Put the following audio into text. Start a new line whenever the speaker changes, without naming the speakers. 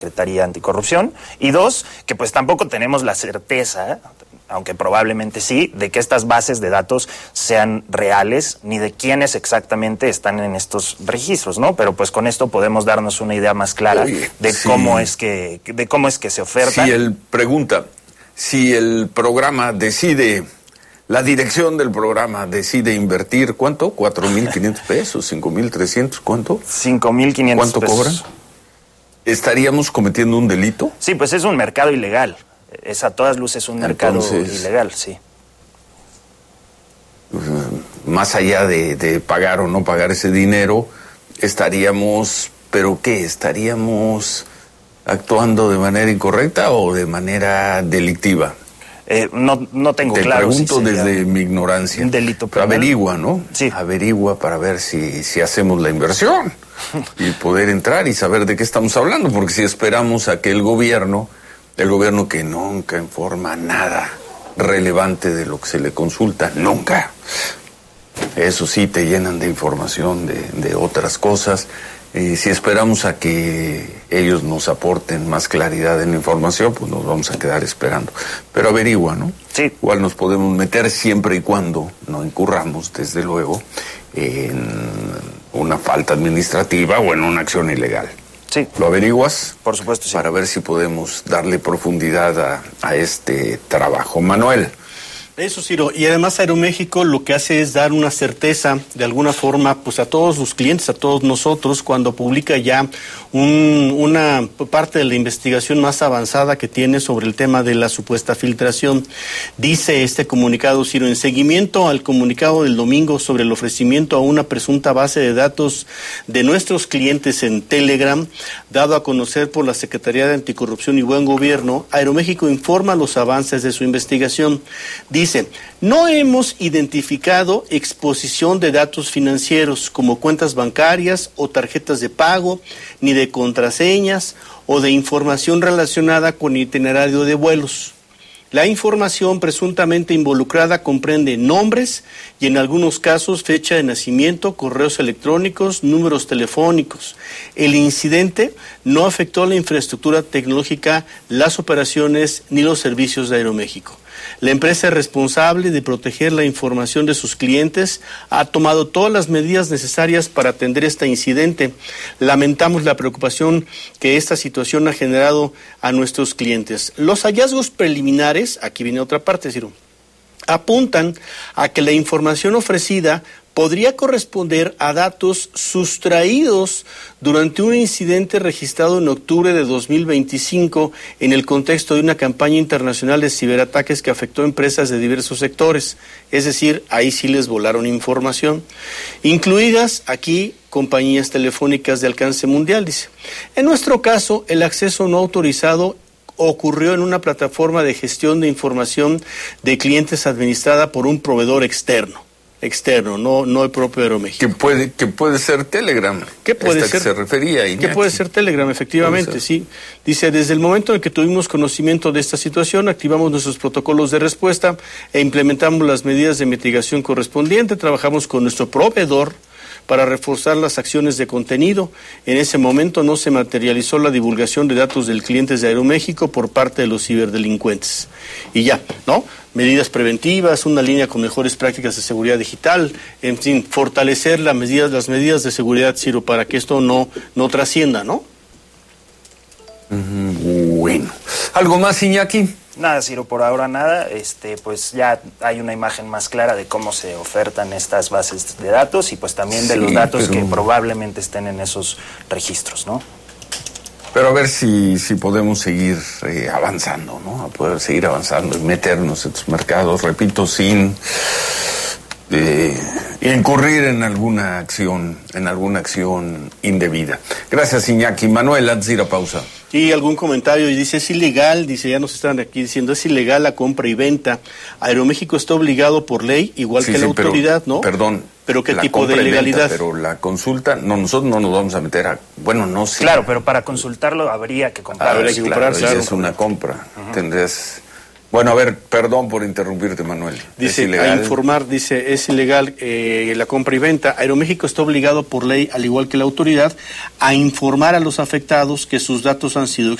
Secretaría Anticorrupción, y dos, que pues tampoco tenemos la certeza, aunque probablemente sí, de que estas bases de datos sean reales, ni de quiénes exactamente están en estos registros, ¿no? Pero pues con esto podemos darnos una idea más clara de cómo es que se oferta.
Si el programa decide, la dirección del programa decide invertir, ¿cuánto? 4,500 pesos, 5,300, ¿cuánto?
5,500
¿Cuánto
pesos.
cobran? ¿Estaríamos cometiendo un delito?
Sí, pues es un mercado ilegal. Es a todas luces un mercado ilegal, sí.
Más allá de pagar o no pagar ese dinero, estaríamos, ¿pero qué? ¿Estaríamos actuando de manera incorrecta o de manera delictiva?
No tengo claro.
Te pregunto desde mi ignorancia.
Un delito penal.
Averigua, ¿no?
Sí.
Averigua para ver si hacemos la inversión y poder entrar y saber de qué estamos hablando, porque si esperamos a que el gobierno que nunca informa nada relevante de lo que se le consulta, nunca. Eso sí, te llenan de información de otras cosas. Si esperamos a que ellos nos aporten más claridad en la información, pues nos vamos a quedar esperando. Pero averigua, ¿no?
Sí.
Igual nos podemos meter siempre y cuando no incurramos, desde luego, en una falta administrativa o en una acción ilegal.
Sí.
¿Lo averiguas?
Por supuesto, sí.
Para ver si podemos darle profundidad a este trabajo. Manuel.
Eso, Ciro, y además Aeroméxico lo que hace es dar una certeza, de alguna forma, pues a todos sus clientes, a todos nosotros, cuando publica ya una parte de la investigación más avanzada que tiene sobre el tema de la supuesta filtración. Dice este comunicado, Ciro, en seguimiento al comunicado del domingo sobre el ofrecimiento a una presunta base de datos de nuestros clientes en Telegram, dado a conocer por la Secretaría de Anticorrupción y Buen Gobierno, Aeroméxico informa los avances de su investigación. Dice, no hemos identificado exposición de datos financieros como cuentas bancarias o tarjetas de pago, ni de contraseñas o de información relacionada con itinerario de vuelos. La información presuntamente involucrada comprende nombres y en algunos casos fecha de nacimiento, correos electrónicos, números telefónicos. El incidente no afectó la infraestructura tecnológica, las operaciones ni los servicios de Aeroméxico. La empresa responsable de proteger la información de sus clientes ha tomado todas las medidas necesarias para atender este incidente. Lamentamos la preocupación que esta situación ha generado a nuestros clientes. Los hallazgos preliminares, aquí viene otra parte, Ciro, apuntan a que la información ofrecida podría corresponder a datos sustraídos durante un incidente registrado en octubre de 2025 en el contexto de una campaña internacional de ciberataques que afectó a empresas de diversos sectores. Es decir, ahí sí les volaron información, incluidas aquí compañías telefónicas de alcance mundial, dice. En nuestro caso, el acceso no autorizado ocurrió en una plataforma de gestión de información de clientes administrada por un proveedor externo, no el propio Aeroméxico.
Que puede ser Telegram.
¿Qué puede ser?
Que se refería, Iñaki.
Que puede ser Telegram, efectivamente, sí. Dice, desde el momento en que tuvimos conocimiento de esta situación, activamos nuestros protocolos de respuesta e implementamos las medidas de mitigación correspondientes, trabajamos con nuestro proveedor para reforzar las acciones de contenido. En ese momento no se materializó la divulgación de datos del cliente de Aeroméxico por parte de los ciberdelincuentes. Y ya, ¿no? Medidas preventivas, una línea con mejores prácticas de seguridad digital, en fin, fortalecer las medidas de seguridad, Ciro, para que esto no trascienda, ¿no?
Bueno. ¿Algo más, Iñaki?
Nada, Ciro, por ahora nada. Pues ya hay una imagen más clara de cómo se ofertan estas bases de datos y pues también de los datos que probablemente estén en esos registros, ¿no?
Pero a ver si podemos seguir avanzando, ¿no? A poder seguir avanzando y meternos en estos mercados, repito, sin incurrir en alguna acción indebida. Gracias, Iñaki. Manuel, antes de ir a pausa.
Y algún comentario, y dice, es ilegal, ya nos están aquí diciendo, es ilegal la compra y venta. Aeroméxico está obligado por ley, igual que la autoridad, ¿no?
Perdón.
¿Pero qué tipo de ilegalidad?
Pero la consulta, nosotros no nos vamos a meter a... Bueno, no sé.
Claro, pero para consultarlo habría que comprarlo.
Claro, es una compra. Tendrías Bueno, a ver, perdón por interrumpirte, Manuel.
Dice,
¿Es ilegal?
a informar, dice, es ilegal la compra y venta. Aeroméxico está obligado por ley, al igual que la autoridad, a informar a los afectados que sus datos han sido